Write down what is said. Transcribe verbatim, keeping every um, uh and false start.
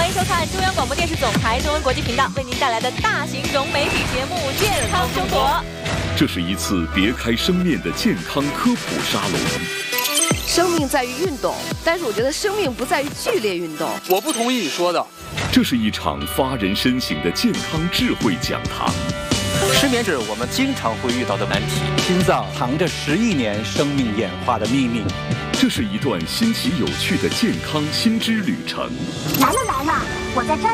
欢迎收看中央广播电视总台中文国际频道为您带来的大型融媒体节目《健康中国》。 这是一次别开生面的健康科普沙龙。 生命在于运动，但是我觉得生命不在于剧烈运动。 我不同意你说的。 这是一场发人深省的健康智慧讲堂。 失眠是我们经常会遇到的难题。 心脏藏着十亿年生命演化的秘密。 这是一段新奇有趣的健康新知旅程。 来了来了，我在这儿。